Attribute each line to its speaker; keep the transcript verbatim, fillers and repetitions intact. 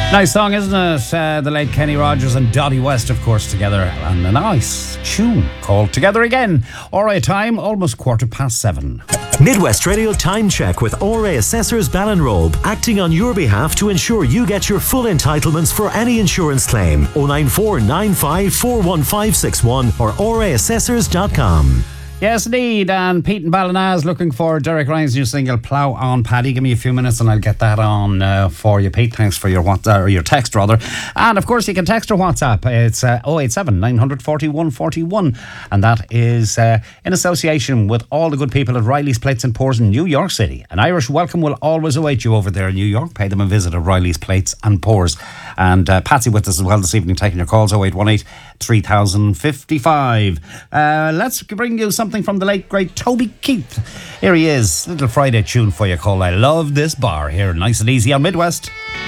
Speaker 1: Nice song, isn't it? Uh, the late Kenny Rogers and Dottie West, of course, together. And a nice tune called Together Again. All right, time, almost quarter past seven.
Speaker 2: Midwest Radio Time Check with O R A Assessors Ballinrobe, acting on your behalf to ensure you get your full entitlements for any insurance claim. oh nine four nine five four one five six one or o r a assessors dot com.
Speaker 1: Yes, indeed. And Pete and Ballina is looking for Derek Ryan's new single, Plough On Paddy. Give me a few minutes and I'll get that on uh, for you, Pete. Thanks for your WhatsApp, or your text, rather. And, of course, you can text or WhatsApp. It's uh, oh eight seven, nine four one, four one. And that is uh, in association with all the good people at Riley's Plates and Pours in New York City. An Irish welcome will always await you over there in New York. Pay them a visit at Riley's Plates and Pours. And uh, Patsy with us as well this evening, taking your calls, oh eight one eight, three thousand fifty-five. Uh, let's bring you something from the late great Toby Keith. Here he is, little Friday tune for you called I Love This Bar, here nice and easy on Midwest.